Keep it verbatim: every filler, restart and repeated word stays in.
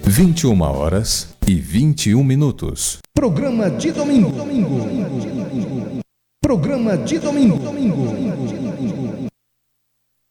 vinte e uma horas e vinte e um minutos. Programa de domingo. Programa de domingo.